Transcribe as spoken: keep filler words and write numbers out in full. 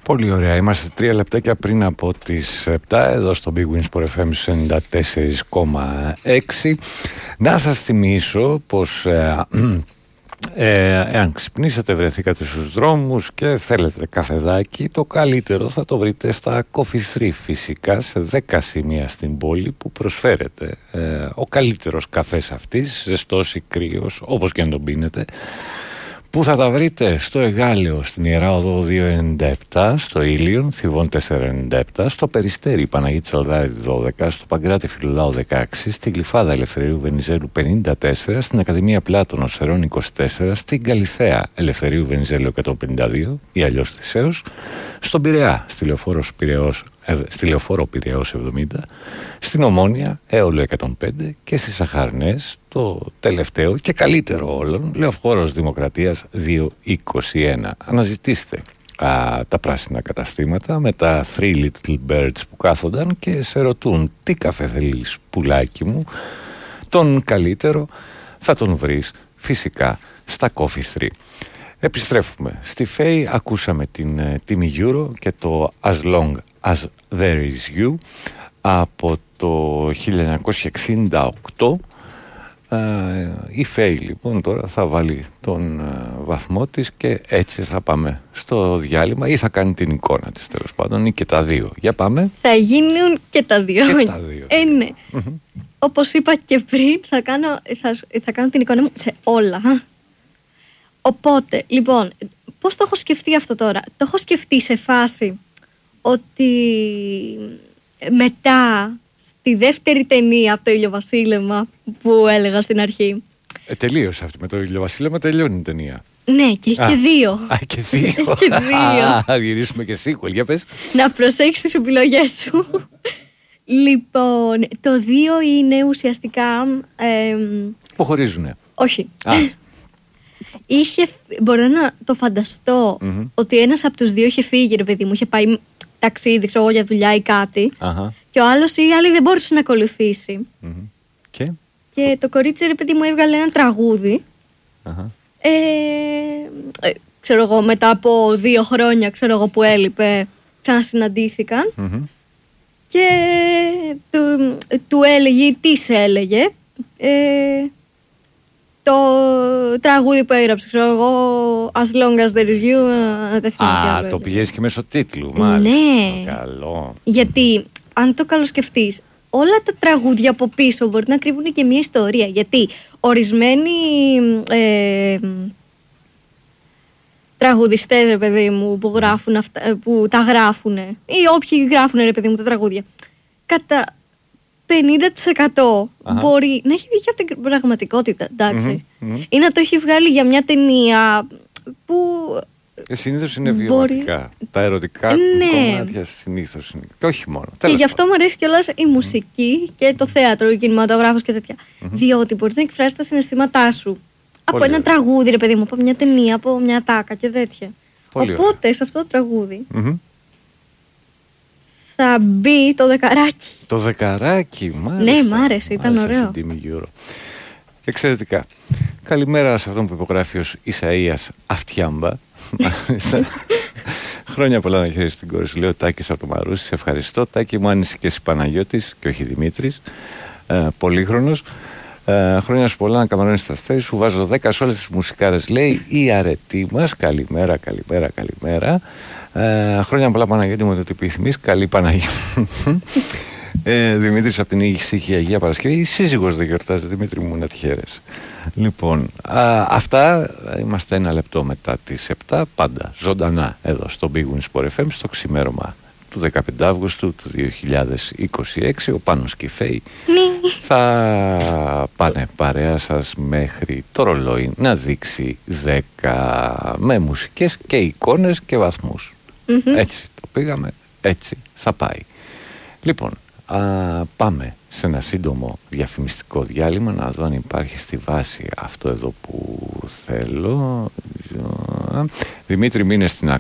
Πολύ ωραία. Είμαστε τρία λεπτάκια πριν από τις επτά εδώ στο Big Win Sport εφ εμ ενενήντα τέσσερα κόμμα έξι. Να σας θυμίσω πως ε, ε, εάν ξυπνήσατε, βρεθήκατε στους δρόμους και θέλετε καφεδάκι, το καλύτερο θα το βρείτε στα Coffee θρι, φυσικά σε δέκα σημεία στην πόλη που προσφέρεται ε, ο καλύτερος καφές αυτής, ζεστός ή κρύος, όπως και αν τον πίνετε, που θα τα βρείτε στο Εγάλεο, στην Ιερά Οδό διακόσια ενενήντα επτά, στο Ήλιον, Θηβών τετρακόσια ενενήντα επτά, στο Περιστέρι, Παναγίτη Τσαλδάρη δώδεκα, στο Παγκράτη Φιλολάου δεκαέξι, στην Γλυφάδα Ελευθερίου Βενιζέλου πενήντα τέσσερα, στην Ακαδημία Πλάτωνος Σερών είκοσι τέσσερα, στην Καλιθέα Ελευθερίου Βενιζέλου εκατόν πενήντα δύο ή αλλιώς Θησέως, στον Πειραιά, στη Λεωφόρο Πειραιώς, στη Λεωφόρο Πειραιώς εβδομήντα, στην Ομόνια Έολο εκατόν πέντε και στις Αχαρνές, το τελευταίο και καλύτερο όλων, Λεωφόρος Δημοκρατίας διακόσια είκοσι ένα. Αναζητήστε α, τα πράσινα καταστήματα με τα Three Little Birds που κάθονταν και σε ρωτούν τι καφέ θέλεις πουλάκι μου. Τον καλύτερο θα τον βρεις φυσικά στα Coffee θρι. Επιστρέφουμε στη ΦΕΗ, ακούσαμε την uh, τιμή Euro και το As Long As There Is You από το χίλια εννιακόσια εξήντα οκτώ. Uh, η ΦΕΗ λοιπόν τώρα θα βάλει τον uh, βαθμό της και έτσι θα πάμε στο διάλειμμα, ή θα κάνει την εικόνα της τέλος πάντων, ή και τα δύο. Για πάμε. Θα γίνουν και τα δύο. Και τα δύο. Ε, ναι. Mm-hmm. Όπως είπα και πριν, θα κάνω, θα, θα κάνω την εικόνα μου σε όλα. Οπότε, λοιπόν, πώς το έχω σκεφτεί αυτό τώρα? Το έχω σκεφτεί σε φάση ότι μετά στη δεύτερη ταινία από το ηλιοβασίλεμα που έλεγα στην αρχή. Ε, τελείωσε αυτή με το ηλιοβασίλεμα, τελειώνει η ταινία. Ναι, και έχει Α, και δύο. Α, και δύο. Έχει και δύο. Θα γυρίσουμε και sequel, για πες. Να προσέξεις τις επιλογές σου. Λοιπόν, το δύο είναι ουσιαστικά... Ε, που χωρίζουνε. Όχι. Α. Είχε, μπορώ να το φανταστώ mm-hmm. ότι ένας από τους δύο είχε φύγει, ρε παιδί μου, είχε πάει ταξίδι, ξέρω εγώ, για δουλειά ή κάτι, uh-huh. και ο άλλος ή η άλλη δεν μπορούσε να ακολουθήσει. Mm-hmm. Και? Και το κορίτσι, ρε παιδί μου, έβγαλε ένα τραγούδι. Uh-huh. Ε, ε, ξέρω εγώ, μετά από δύο χρόνια, ξέρω εγώ, που έλειπε, ξανασυναντήθηκαν. Mm-hmm. Και του, του έλεγε, τι σε έλεγε, ε, το τραγούδι που έγραψε, ξέρω εγώ, As Long As There Is You. Δεν θυμάμαι. Α, το πηγαίνεις και μέσω τίτλου, μάλιστα. Ναι. Καλό. Γιατί, αν το καλοσκεφτείς, όλα τα τραγούδια από πίσω μπορεί να κρύβουν και μια ιστορία. Γιατί ορισμένοι ε, τραγουδιστές, ρε παιδί μου, που, γράφουν αυτά, που τα γράφουν, ή όποιοι γράφουν, ρε παιδί μου, τα τραγούδια, κατά πενήντα τοις εκατό Αχα. μπορεί να έχει βγει και από την πραγματικότητα, εντάξει. Mm-hmm, mm-hmm. Ή να το έχει βγάλει για μια ταινία που... Συνήθως είναι βιωματικά. Μπορεί... Τα ερωτικά ναι. κομμάτια συνήθως είναι. Και όχι μόνο. Και γι' αυτό μου αρέσει κιόλας η μουσική mm-hmm. και το θέατρο, ο κινηματογράφος και τέτοια. Mm-hmm. Διότι μπορείς να εκφράσεις τα συναισθήματά σου. Πολύ από ένα ωραία. τραγούδι, ρε παιδί μου, από μια ταινία, από μια τάκα και τέτοια. Πολύ Οπότε ωραία. σε αυτό το τραγούδι mm-hmm. θα μπει το δεκαράκι. Το δεκαράκι, μάλιστα. Ναι, μ' άρεσε, ήταν ωραίο. Εξαιρετικά. Καλημέρα σε αυτόν που υπογράφει ως Ισαΐας Αυτιάμπα. Χρόνια πολλά να χαίρεσαι την κόρη σου. Λέω Τάκης από το Μαρούσι. Σε ευχαριστώ. Τάκη μου, αν είσαι και εσύ Παναγιώτης και όχι Δημήτρης. Ε, πολύχρονος. Ε, χρόνια σου πολλά να καμαρώνεις τα αστέρι σου. Βάζω δέκα σε όλες τις μουσικάρες, λέει η αρετή μας. Καλημέρα, καλημέρα, καλημέρα. Ε, χρόνια πολλά Παναγιώτη μου, το τι επιθυμείς. Καλή Παναγιώτη. Ε, Δημήτρης από την ήσυχη Αγία Παρασκευή. Η σύζυγος δεν γιορτάζει, Δημήτρη μου, να τη χαίρεσαι. Λοιπόν, α, αυτά. Είμαστε ένα λεπτό μετά τις επτά, πάντα ζωντανά εδώ στο Big Win Sport εφ εμ, στο ξημέρωμα του δεκαπέντε Αυγούστου του δύο χιλιάδες είκοσι έξι. Ο Πάνος και η Φέη θα πάνε παρέα σας μέχρι το ρολόι να δείξει δέκα με μουσικές και εικόνες και βαθμούς. Mm-hmm. Έτσι το πήγαμε, έτσι θα πάει. Λοιπόν, α, πάμε σε ένα σύντομο διαφημιστικό διάλειμμα να δω αν υπάρχει στη βάση αυτό εδώ που θέλω. Δημήτρη, μείνε στην